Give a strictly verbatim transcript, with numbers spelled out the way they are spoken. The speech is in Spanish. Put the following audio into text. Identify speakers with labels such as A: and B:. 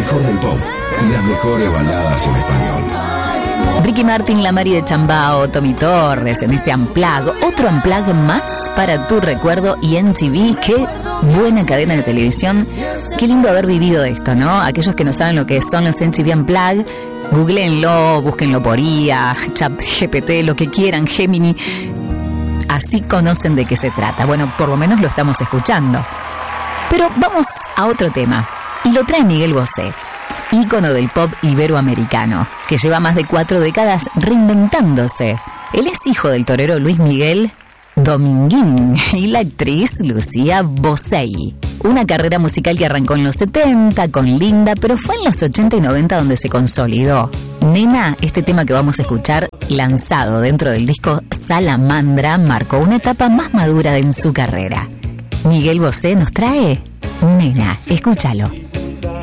A: mejor del pop y las mejores baladas en español.
B: Ricky Martin, La Mari de Chambao, Tommy Torres en este Unplugged. Otro Unplugged más para tu recuerdo y M T V. Qué buena cadena de televisión. Qué lindo haber vivido esto, ¿no? Aquellos que no saben lo que son los M T V Unplugged, googleenlo, búsquenlo por I A, Chat G P T, lo que quieran, Gemini. Así conocen de qué se trata. Bueno, por lo menos lo estamos escuchando. Pero vamos a otro tema. Y lo trae Miguel Bosé, ícono del pop iberoamericano, que lleva más de cuatro décadas reinventándose. Él es hijo del torero Luis Miguel Dominguín y la actriz Lucía Bosé. Una carrera musical que arrancó en los setenta con Linda, pero fue en los ochenta y noventa donde se consolidó. Nena, este tema que vamos a escuchar, lanzado dentro del disco Salamandra, marcó una etapa más madura en su carrera. Miguel Bosé nos trae Nena, escúchalo.